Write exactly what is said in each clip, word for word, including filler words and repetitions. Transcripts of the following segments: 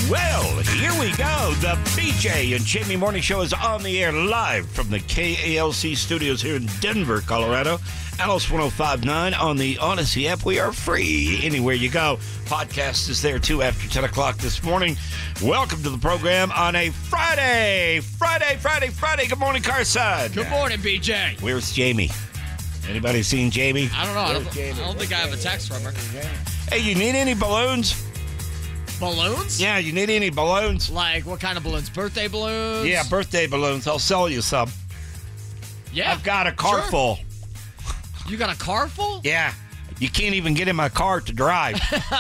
Well, here we go. The B J and Jamie Morning Show is on the air live from the K A L C studios here in Denver, Colorado. Alice one oh five point nine on the Odyssey app. We are free anywhere you go. Podcast is there, too, after ten o'clock this morning. Welcome to the program on a Friday. Friday, Friday, Friday. Good morning, Carside. Good morning, B J. Where's Jamie? Anybody seen Jamie? I don't know. I don't, I don't think I have a text from her. Hey, you need any balloons? Balloons? Yeah, you need any balloons? Like, what kind of balloons? Birthday balloons? Yeah, birthday balloons. I'll sell you some. Yeah. I've got a car sure. full. You got a car full? Yeah. You can't even get in my car to drive.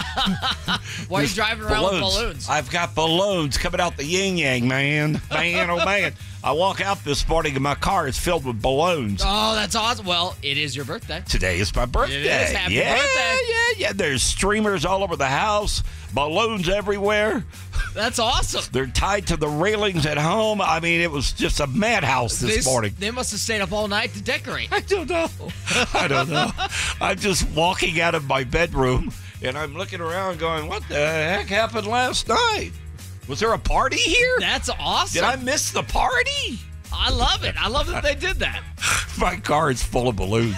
Why are you driving around balloons. with balloons? I've got balloons coming out the yin-yang, man. Man, oh, man. I walk out this morning and my car is filled with balloons. Oh, that's awesome. Well, it is your birthday. Today is my birthday. It is. Happy yeah, birthday. Yeah, yeah. There's streamers all over the house, balloons everywhere. That's awesome. They're tied to the railings at home. I mean, it was just a madhouse this they, morning. They must have stayed up all night to decorate. I don't know. I don't know. I'm just walking out of my bedroom, and I'm looking around going, what the heck happened last night? Was there a party here? That's awesome. Did I miss the party? I love it. I love that they did that. My car is full of balloons.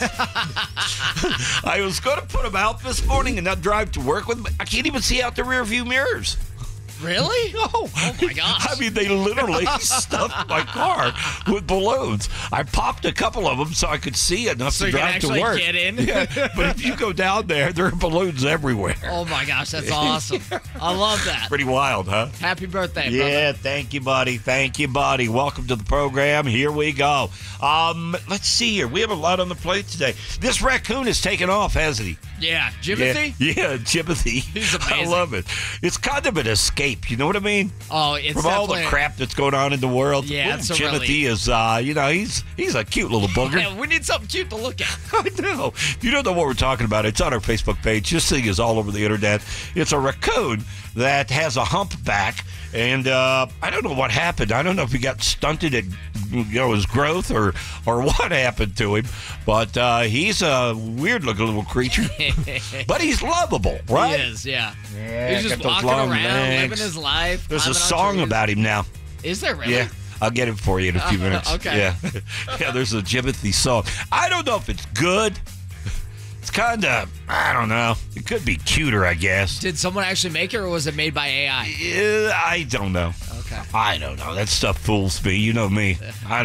I was going to put them out this morning and not drive to work with them. I can't even see out the rearview mirrors. Really? No. Oh, my gosh. I mean, they literally stuffed my car with balloons. I popped a couple of them so I could see enough so to you drive can to work. get in? Yeah, but if you go down there, there are balloons everywhere. Oh, my gosh. That's awesome. I love that. Pretty wild, huh? Happy birthday, Yeah, brother. thank you, buddy. Thank you, buddy. Welcome to the program. Here we go. Um, let's see here. We have a lot on the plate today. This raccoon has taken off, hasn't he? Yeah. Jimothy? Yeah, yeah, Jimothy. He's I amazing. love it. It's kind of an escape. You know what I mean? Oh, it's From all the definitely- crap that's going on in the world. Yeah, Little it's a Jimothy relief. is, uh, you know, he's he's a cute little booger. Yeah, we need something cute to look at. I know. If you don't know what we're talking about, it's on our Facebook page. This thing is all over the internet. It's a raccoon that has a humpback, and uh, I don't know what happened. I don't know if he got stunted at you know his growth or or what happened to him, but uh, he's a weird-looking little creature. But he's lovable, right? He is, yeah. Yeah, He's just got those walking long around, legs. living his life. There's a climbing on song trees. about him now. Is there really? Yeah, I'll get it for you in a few Uh, minutes. okay. Yeah, yeah. There's a Jimothy song. I don't know if it's good. It's kind of, I don't know. It could be cuter, I guess. Did someone actually make it, or was it made by A I? Uh, I don't know. Okay. I don't know. That stuff fools me. You know me. I